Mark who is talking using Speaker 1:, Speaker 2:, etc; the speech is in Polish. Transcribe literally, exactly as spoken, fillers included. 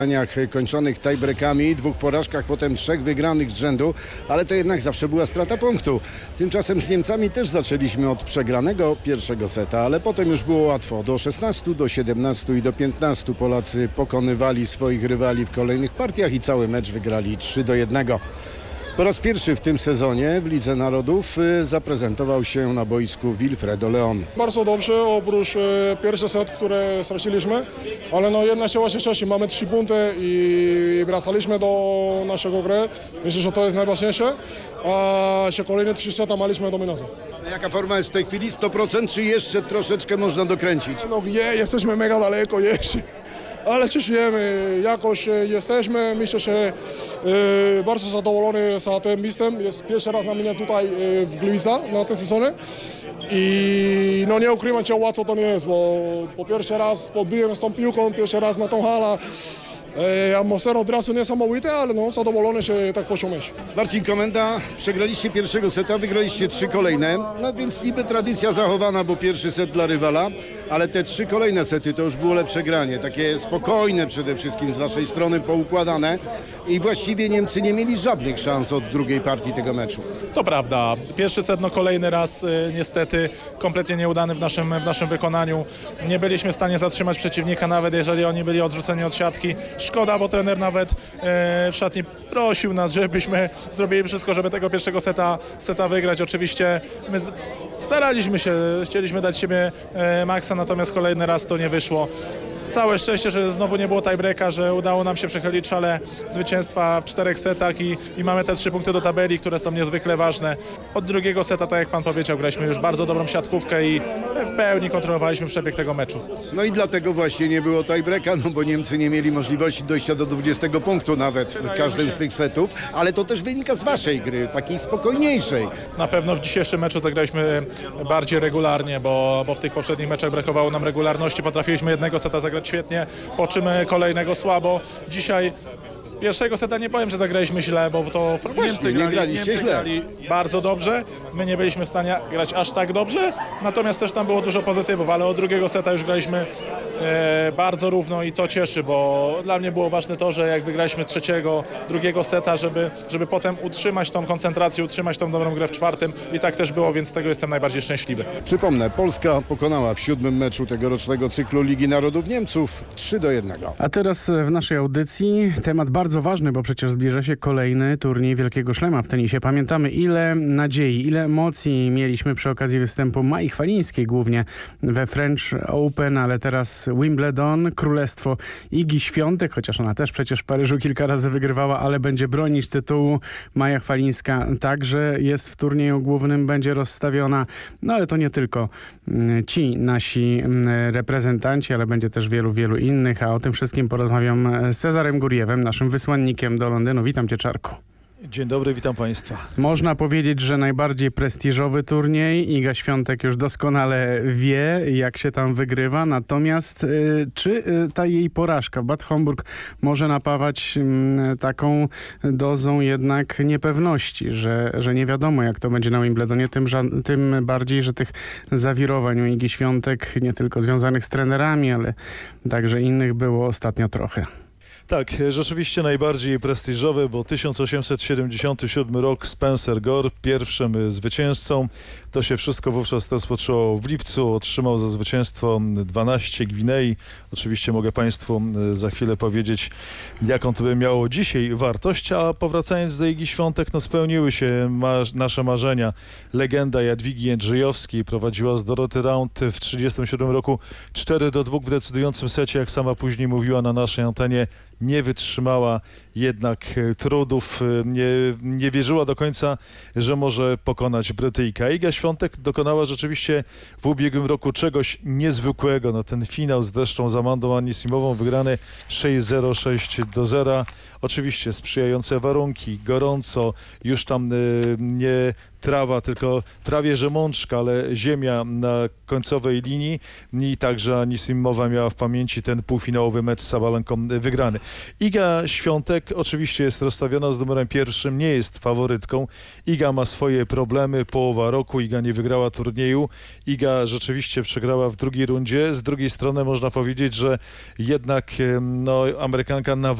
Speaker 1: kończonych tiebreakami, dwóch porażkach, potem trzech wygranych z rzędu, ale to jednak zawsze była strata punktu. Tymczasem z Niemcami też zaczęliśmy od przegranego pierwszego seta, ale potem już było łatwo. Do szesnastu, do siedemnastu i do piętnastu Polacy pokonywali swoich rywali w kolejnych partiach i cały mecz wygrali trzy do jednego. Po raz pierwszy w tym sezonie w Lidze Narodów zaprezentował się na boisku Wilfredo Leon.
Speaker 2: Bardzo dobrze, oprócz e, pierwszy set, który straciliśmy, ale no jednak trzeba się cieszyć, mamy trzy punkty i wracaliśmy do naszego gry. Myślę, że to jest najważniejsze, a się kolejne trzy seta mieliśmy dominację.
Speaker 1: Jaka forma jest w tej chwili? sto procent czy jeszcze troszeczkę można dokręcić?
Speaker 2: No je, jesteśmy mega daleko jeszcze. Ale cieszymy, jakoś jesteśmy, myślę, że e, bardzo zadowolony z tym miejscem. Jest pierwszy raz na mnie tutaj e, w Gliwica na tym sezonie i no nie ukrywam cię, łatwo to nie jest, bo po pierwszy raz podbiłem z tą piłką, pierwszy raz na tą halę. E, atmosfera od razu niesamowita, ale no zadowolony się tak poziomeć.
Speaker 1: Marcin Komenda, przegraliście pierwszego seta, wygraliście trzy kolejne, no więc niby tradycja zachowana, bo pierwszy set dla rywala, ale te trzy kolejne sety to już było lepsze granie, takie spokojne przede wszystkim z waszej strony, poukładane i właściwie Niemcy nie mieli żadnych szans od drugiej partii tego meczu.
Speaker 3: To prawda. Pierwszy set, no kolejny raz y, niestety kompletnie nieudany w naszym, w naszym wykonaniu. Nie byliśmy w stanie zatrzymać przeciwnika, nawet jeżeli oni byli odrzuceni od siatki. Szkoda, bo trener nawet y, w szatni prosił nas, żebyśmy zrobili wszystko, żeby tego pierwszego seta, seta wygrać. Oczywiście my z, staraliśmy się, chcieliśmy dać siebie y, maksa, natomiast kolejny raz to nie wyszło. Całe szczęście, że znowu nie było tiebreaka, że udało nam się przechylić szale zwycięstwa w czterech setach i, i mamy te trzy punkty do tabeli, które są niezwykle ważne. Od drugiego seta, tak jak pan powiedział, graliśmy już bardzo dobrą siatkówkę i w pełni kontrolowaliśmy przebieg tego meczu.
Speaker 1: No i dlatego właśnie nie było tiebreaka, no bo Niemcy nie mieli możliwości dojścia do dwudziestego punktu nawet w każdym z tych setów, ale to też wynika z waszej gry, takiej spokojniejszej.
Speaker 3: Na pewno w dzisiejszym meczu zagraliśmy bardziej regularnie, bo, bo w tych poprzednich meczach brakowało nam regularności, potrafiliśmy jednego seta zagrać świetnie, po czym kolejnego słabo. Dzisiaj pierwszego seta nie powiem, że zagraliśmy źle, bo to
Speaker 1: właśnie,
Speaker 3: Niemcy
Speaker 1: nie
Speaker 3: grali,
Speaker 1: graliście
Speaker 3: Niemcy
Speaker 1: źle.
Speaker 3: grali bardzo dobrze. My nie byliśmy w stanie grać aż tak dobrze, natomiast też tam było dużo pozytywów, ale od drugiego seta już graliśmy e, bardzo równo i to cieszy, bo dla mnie było ważne to, że jak wygraliśmy trzeciego, drugiego seta, żeby, żeby potem utrzymać tą koncentrację, utrzymać tą dobrą grę w czwartym i tak też było, więc z tego jestem najbardziej szczęśliwy.
Speaker 1: Przypomnę, Polska pokonała w siódmym meczu tegorocznego cyklu Ligi Narodów Niemców trzy do jednego.
Speaker 4: A teraz w naszej audycji temat bardzo ważny, bo przecież zbliża się kolejny turniej Wielkiego Szlema w tenisie. Pamiętamy, ile nadziei, ile emocji mieliśmy przy okazji występu Mai Chwalińskiej głównie we French Open, ale teraz Wimbledon, królestwo Igi Świątek, chociaż ona też przecież w Paryżu kilka razy wygrywała, ale będzie bronić tytułu. Maja Chwalińska także jest w turnieju głównym, będzie rozstawiona. No ale to nie tylko ci nasi reprezentanci, ale będzie też wielu, wielu innych, a o tym wszystkim porozmawiam z Cezarem Gurjewem, naszym wysłannikiem do Londynu. Witam cię, Czarku.
Speaker 5: Dzień dobry, witam państwa.
Speaker 4: Można powiedzieć, że najbardziej prestiżowy turniej. Iga Świątek już doskonale wie, jak się tam wygrywa. Natomiast y, czy y, ta jej porażka w Bad Homburg może napawać y, taką dozą jednak niepewności, że, że nie wiadomo, jak to będzie na Wimbledonie, tym, tym bardziej, że tych zawirowań u Igi Świątek, nie tylko związanych z trenerami, ale także innych było ostatnio trochę.
Speaker 5: Tak, rzeczywiście najbardziej prestiżowy, bo tysiąc osiemset siedemdziesiąty siódmy rok, Spencer Gore, pierwszym zwycięzcą. To się wszystko wówczas rozpoczęło w lipcu. Otrzymał za zwycięstwo dwanaście Gwinei. Oczywiście mogę państwu za chwilę powiedzieć, jaką to by miało dzisiaj wartość. A powracając do Igi Świątek, no spełniły się ma nasze marzenia. Legenda Jadwigi Jędrzejowskiej prowadziła z Doroty Round w tysiąc dziewięćset trzydziestym siódmym roku cztery do dwóch w decydującym secie, jak sama później mówiła na naszej antenie. Nie wytrzymała jednak trudów, nie, nie wierzyła do końca, że może pokonać Brytyjka. Iga Świątek dokonała rzeczywiście w ubiegłym roku czegoś niezwykłego. No, ten finał zresztą z Amandą Anisimową wygrany sześć zero, sześć do zera. Oczywiście sprzyjające warunki, gorąco, już tam y, nie trawa, tylko prawie że mączka, ale ziemia na końcowej linii i także Anisimowa miała w pamięci ten półfinałowy mecz z Sabalenką wygrany. Iga Świątek oczywiście jest rozstawiona z numerem pierwszym, nie jest faworytką. Iga ma swoje problemy, połowa roku, Iga nie wygrała turnieju, Iga rzeczywiście przegrała w drugiej rundzie. Z drugiej strony można powiedzieć, że jednak no, Amerykanka na